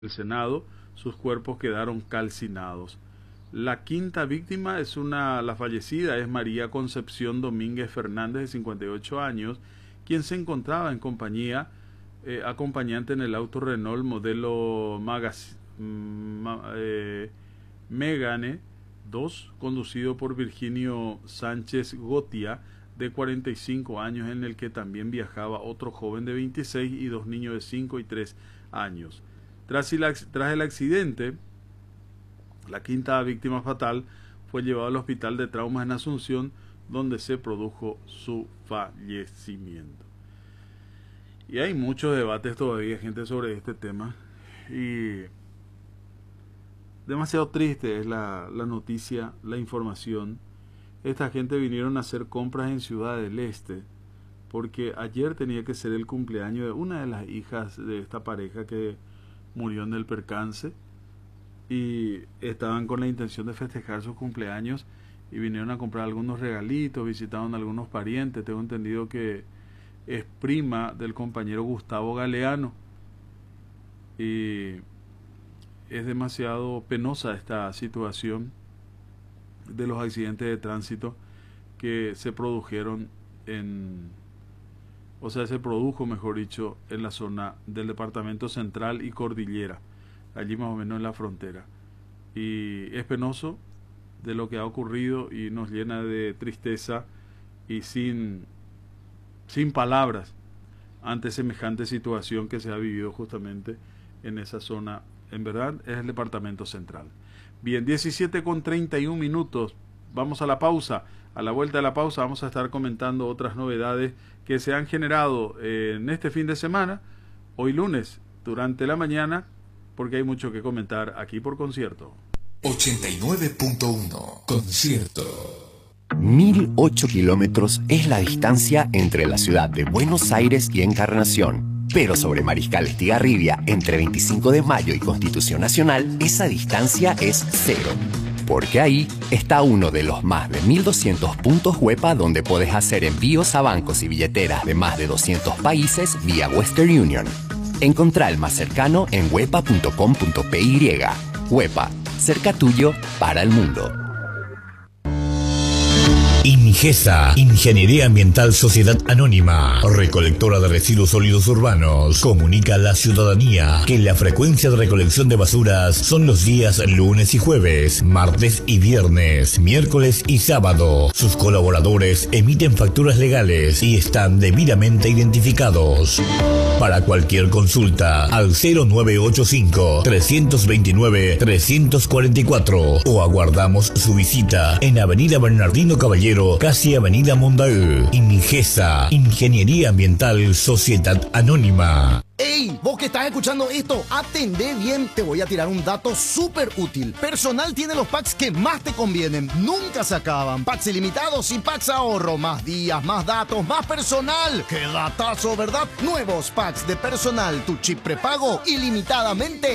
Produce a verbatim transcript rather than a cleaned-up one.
el Senado, sus cuerpos quedaron calcinados. La quinta víctima es una, la fallecida es María Concepción Domínguez Fernández, de cincuenta y ocho años, quien se encontraba en compañía, eh, acompañante en el auto Renault modelo Magas, ma, eh, Megane dos, conducido por Virginio Sánchez Gotia, de cuarenta y cinco años, en el que también viajaba otro joven de veintiséis y dos niños de cinco y tres años. Tras el, tras el accidente, la quinta víctima fatal fue llevada al hospital de traumas en Asunción, donde se produjo su fallecimiento. Y hay muchos debates todavía, gente, sobre este tema. Y demasiado triste es la, la noticia, la información. Esta gente vinieron a hacer compras en Ciudad del Este, porque ayer tenía que ser el cumpleaños de una de las hijas de esta pareja que murió en el percance, y estaban con la intención de festejar sus cumpleaños y vinieron a comprar algunos regalitos, visitaron a algunos parientes. Tengo entendido que es prima del compañero Gustavo Galeano, y es demasiado penosa esta situación de los accidentes de tránsito que se produjeron en, o sea, se produjo, mejor dicho, en la zona del departamento central y cordillera, allí más o menos en la frontera. Y es penoso de lo que ha ocurrido y nos llena de tristeza y sin, sin palabras ante semejante situación que se ha vivido justamente en esa zona. En verdad es el departamento central. Bien, diecisiete con treinta y un minutos. Vamos a la pausa. A la vuelta de la pausa vamos a estar comentando otras novedades que se han generado eh, en este fin de semana, hoy lunes, durante la mañana, porque hay mucho que comentar aquí por Concierto. ochenta y nueve punto uno Concierto. mil ocho kilómetros es la distancia entre la ciudad de Buenos Aires y Encarnación. Pero sobre Mariscal Estigarribia, entre veinticinco de mayo y Constitución Nacional, esa distancia es cero. Porque ahí está uno de los más de mil doscientos puntos Huepa, donde podés hacer envíos a bancos y billeteras de más de doscientos países vía Western Union. Encontrá el más cercano en huepa punto com punto pe y. Huepa, cerca tuyo para el mundo. Ingesa, Ingeniería Ambiental Sociedad Anónima, recolectora de residuos sólidos urbanos, comunica a la ciudadanía que la frecuencia de recolección de basuras son los días lunes y jueves, martes y viernes, miércoles y sábado. Sus colaboradores emiten facturas legales y están debidamente identificados. Para cualquier consulta, al cero nueve ocho cinco, tres dos nueve, tres cuatro cuatro o aguardamos su visita en Avenida Bernardino Caballero, casi Avenida Mondaú. Ingesa, Ingeniería Ambiental Sociedad Anónima. ¡Ey! Vos que estás escuchando esto, atendé bien, te voy a tirar un dato súper útil. Personal tiene los packs que más te convienen, nunca se acaban. Packs ilimitados y packs ahorro, más días, más datos, más personal. ¡Qué datazo!, ¿verdad? Nuevos packs de Personal, tu chip prepago ilimitadamente